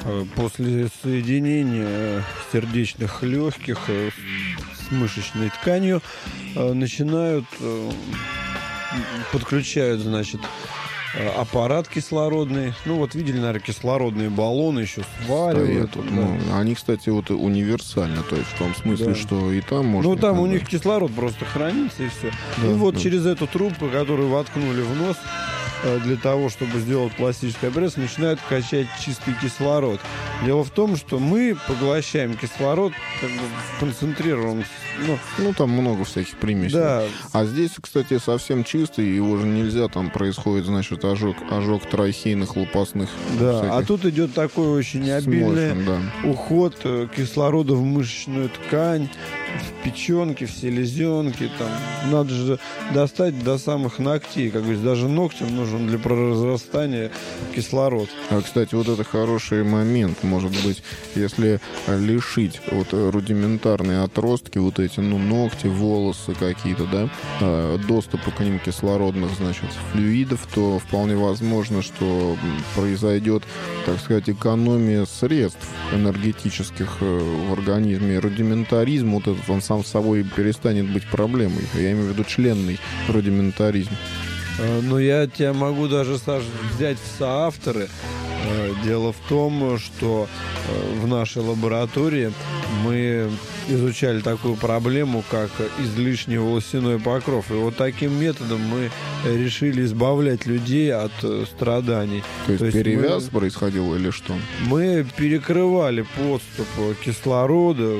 после соединения сердечных легких с мышечной тканью подключают, значит, аппарат кислородный. Ну, вот видели, наверное, кислородные баллоны еще сваривают. Стоят, да. Они, кстати, вот универсальны, то есть в том смысле, что и там можно... Ну, там у них кислород просто хранится, и все. Да, и вот через эту трубку, которую воткнули в нос, для того, чтобы сделать пластическую операцию, начинают качать чистый кислород. Дело в том, что мы поглощаем кислород как бы в концентрированном... Ну, там много всяких примесей. Да. А здесь, кстати, совсем чистый, его же нельзя, там происходит, значит, ожог трахейных, лопастных. Да, всяких... а тут идет такой очень обильный уход кислорода в мышечную ткань, в печенки, в селезенки. Там. Надо же достать до самых ногтей. Как говорится, даже ногтям нужен для прорастания кислород. А, кстати, вот это хороший момент, может быть, если лишить вот рудиментарные отростки, вот эти, ногти, волосы какие-то, да, доступа к ним кислородных, значит, флюидов, то вполне возможно, что произойдет, так сказать, экономия средств энергетических в организме. Рудиментаризм, вот этот, он сам с собой перестанет быть проблемой. Я имею в виду членный рудиментаризм. Но я тебя могу даже, Саш, взять в соавторы. Дело в том, что в нашей лаборатории мы изучали такую проблему, как излишний волосяной покров. И вот таким методом мы решили избавлять людей от страданий. То есть перевяз происходил или что? Мы перекрывали подступ кислорода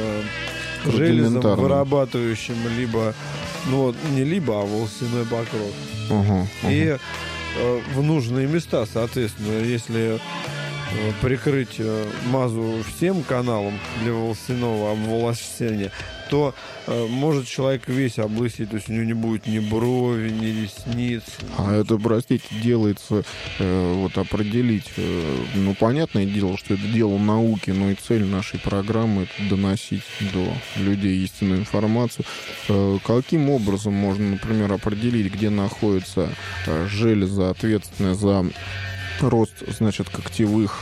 к железам, вырабатывающим либо, не либо, а волосяной покров. И в нужные места, соответственно, если прикрыть мазу всем каналом для волосяного обволосения, то может человек весь облысеть, то есть у него не будет ни брови, ни ресниц. А это, простите, делается, вот определить, понятное дело, что это дело науки, но и цель нашей программы — это доносить до людей истинную информацию. Каким образом можно, например, определить, где находится железа, ответственная за рост, значит, когтевых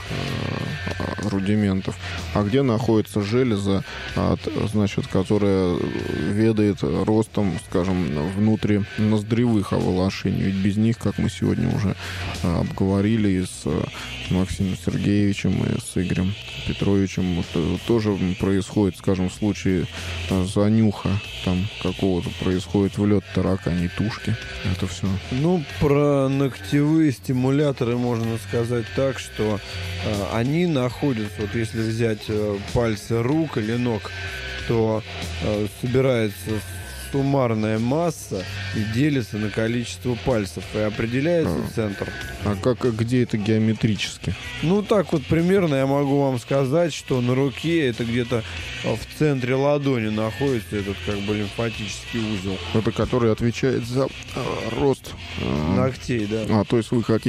рудиментов, а где находится железа, значит, которая ведает ростом, скажем, внутриноздревых оволошений. Ведь без них, как мы сегодня уже обговорили и с Максимом Сергеевичем, и с Игорем Петровичем, тоже происходит, скажем, в случае занюха там какого-то происходит влет тараканьей тушки. Это все. Про ногтевые стимуляторы можно сказать так, что они находятся, вот если взять пальцы рук или ног, то собирается суммарная масса и делится на количество пальцев, и определяется центр. А где это геометрически? Так вот примерно я могу вам сказать, что на руке это где-то в центре ладони находится этот лимфатический узел. Это который отвечает за рост ногтей, да. То есть вы хотите